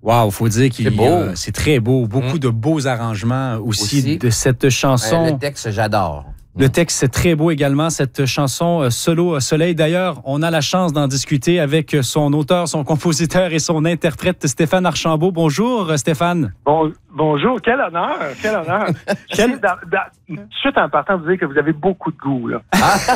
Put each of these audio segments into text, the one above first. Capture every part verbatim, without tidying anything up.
Wow, faut dire qu'il c'est beau. Euh, c'est très beau. Beaucoup mmh. de beaux arrangements aussi, aussi. de cette chanson. Euh, le texte, j'adore. Le texte, c'est très beau également, cette chanson euh, Solo Soleil. D'ailleurs, on a la chance d'en discuter avec son auteur, son compositeur et son interprète, Stéphane Archambault. Bonjour, Stéphane. Bon, bonjour, quel honneur, quel honneur. quel... Dans, dans, tout de suite, en partant, vous dire que vous avez beaucoup de goût, là.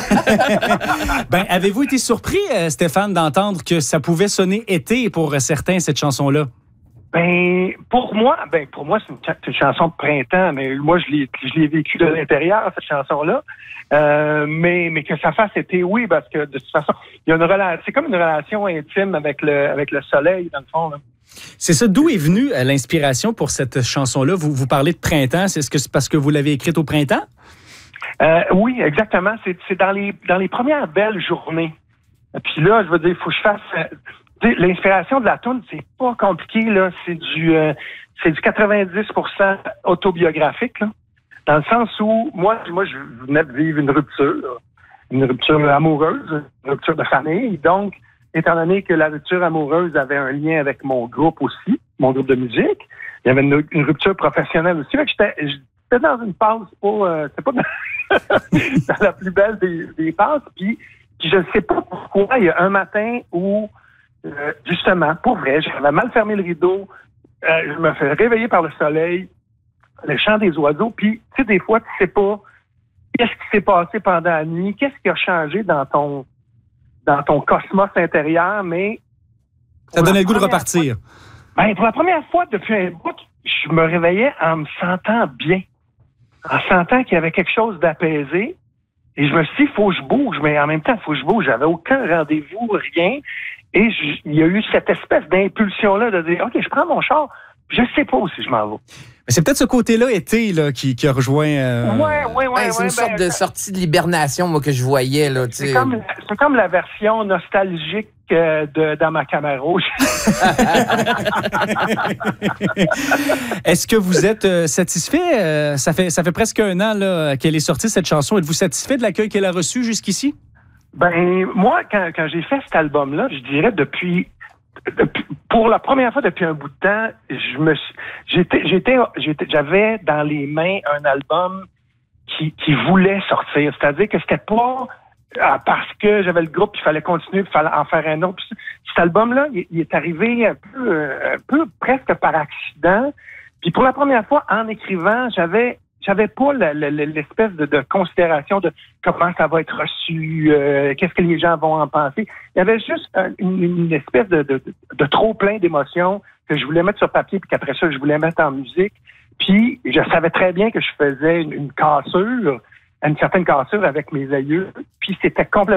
ben, avez-vous été surpris, Stéphane, d'entendre que ça pouvait sonner été pour certains, cette chanson-là? Ben, pour moi, ben, pour moi, c'est une, c'est une chanson de printemps, mais moi, je l'ai, je l'ai vécu de l'intérieur, cette chanson-là. Euh, mais, mais que ça fasse été, oui, parce que de toute façon, il y a une relation, c'est comme une relation intime avec le, avec le soleil, dans le fond, là. C'est ça. D'où est venue l'inspiration pour cette chanson-là? Vous, vous parlez de printemps. C'est, est-ce que c'est parce que vous l'avez écrite au printemps? Euh, oui, exactement. C'est, c'est dans les, dans les premières belles journées. Puis là, je veux dire, il faut que je fasse, l'inspiration de la toune, c'est pas compliqué, là. C'est du, euh, c'est du quatre-vingt-dix pour cent autobiographique, là. Dans le sens où, moi, moi, je venais de vivre une rupture, une rupture amoureuse, une rupture de famille. Donc, étant donné que la rupture amoureuse avait un lien avec mon groupe aussi, mon groupe de musique, il y avait une, une rupture professionnelle aussi. Fait que j'étais, j'étais dans une passe pas, euh, c'était pas dans, dans la plus belle des, des passes. Puis, puis je ne sais pas pourquoi, il y a un matin où, euh, justement, pour vrai, j'avais mal fermé le rideau, euh, je me fais réveiller par le soleil, le chant des oiseaux, puis tu sais, des fois, tu sais pas qu'est-ce qui s'est passé pendant la nuit, qu'est-ce qui a changé dans ton dans ton cosmos intérieur, mais... Ça donnait le goût de repartir. Fois, ben, pour la première fois depuis un bout, je me réveillais en me sentant bien, en sentant qu'il y avait quelque chose d'apaisé, et je me suis dit, il faut que je bouge, mais en même temps, il faut que je bouge. J'avais aucun rendez-vous, rien, et je, il y a eu cette espèce d'impulsion-là de dire, OK, je prends mon char, je sais pas où si je m'en vais. Mais c'est peut-être ce côté-là, été, là, qui, qui a rejoint... Euh... Oui, oui, oui. C'est une sorte ben, de sortie de l'hibernation, moi, que je voyais, là, tu sais. C'est comme, c'est comme la version nostalgique euh, de dans ma Camaro. Est-ce que vous êtes euh, satisfait? Euh, ça fait, ça fait presque un an, là, qu'elle est sortie, cette chanson. Êtes-vous satisfait de l'accueil qu'elle a reçu jusqu'ici? Ben, moi, quand, quand j'ai fait cet album-là, je dirais depuis... Pour la première fois depuis un bout de temps, je me suis, j'étais, j'étais, j'étais, j'avais dans les mains un album qui, qui voulait sortir. C'est-à-dire que c'était pas euh, parce que j'avais le groupe, il fallait continuer, il fallait en faire un autre. Puis cet album-là, il, il est arrivé un peu, euh, un peu presque par accident. Puis pour la première fois, en écrivant, j'avais J'avais pas la, la, l'espèce de, de considération de comment ça va être reçu, euh, qu'est-ce que les gens vont en penser. Il y avait juste une, une espèce de, de, de trop plein d'émotions que je voulais mettre sur papier puis qu'après ça, je voulais mettre en musique. Puis, je savais très bien que je faisais une, une cassure, une certaine cassure avec mes aïeux. Puis, c'était complètement